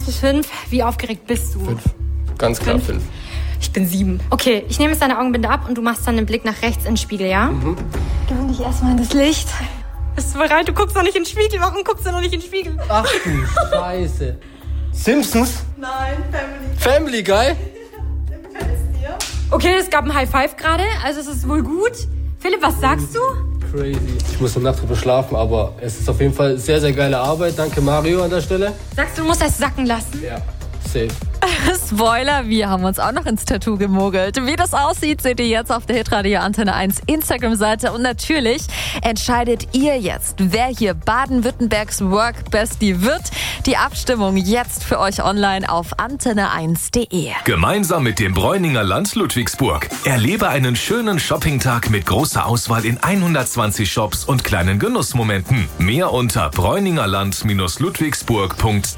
bis 5. Wie aufgeregt bist du? 5. Ganz klar 5. Ich bin 7. Okay, ich nehme jetzt deine Augenbinde ab und du machst dann den Blick nach rechts in den Spiegel, ja? Gewöhn dich erstmal in das Licht. Bist du bereit? Du guckst noch nicht in den Spiegel. Warum guckst du noch nicht in den Spiegel? Ach du Scheiße. Simpsons? Nein, Family. Family Guy? Okay, es gab ein High Five gerade, also es ist wohl gut. Philipp, was sagst du? Crazy. Ich muss eine Nacht drüber schlafen, aber es ist auf jeden Fall sehr, sehr geile Arbeit. Danke Mario an der Stelle. Sagst du, du musst das sacken lassen? Ja, safe. Spoiler, wir haben uns auch noch ins Tattoo gemogelt. Wie das aussieht, seht ihr jetzt auf der Hitradio Antenne 1 Instagram-Seite. Und natürlich entscheidet ihr jetzt, wer hier Baden-Württembergs Work-Bestie wird. Die Abstimmung jetzt für euch online auf antenne1.de. Gemeinsam mit dem Bräuninger Land Ludwigsburg. Erlebe einen schönen Shoppingtag mit großer Auswahl in 120 Shops und kleinen Genussmomenten. Mehr unter bräuningerland-ludwigsburg.de.